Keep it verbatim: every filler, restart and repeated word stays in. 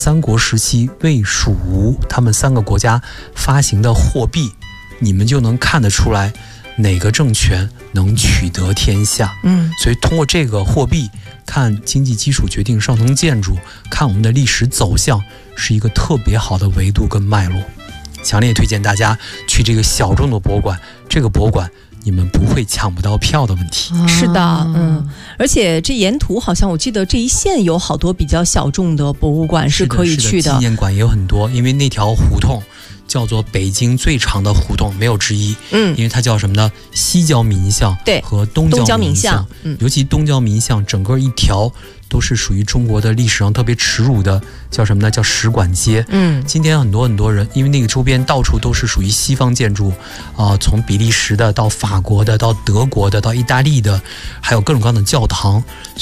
三国时期魏、蜀、吴他们三个国家发行的货币，你们就能看得出来哪个政权能取得天下。 嗯， 所以通过这个货币看经济基础决定上层建筑，看我们的历史走向，是一个特别好的维度跟脉络。强烈推荐大家去这个小众的博物馆，这个博物馆你们不会抢不到票的问题。 是的，嗯，而且这沿途好像我记得这一线有好多比较小众的博物馆是可以去的， 纪念馆也有很多，因为那条胡同叫做北京最长的胡同，没有之一。嗯，因为它叫什么呢？西郊民巷对和东郊民巷， 嗯， 尤其东郊民巷整个一条都是属于中国的历史上特别耻辱的，叫什么呢？叫使馆街。嗯，今天很多很多人，因为那个周边到处都是属于西方建筑，啊、呃，从比利时的到法国的，到德国的，到意大利的，还有各种各样的教堂。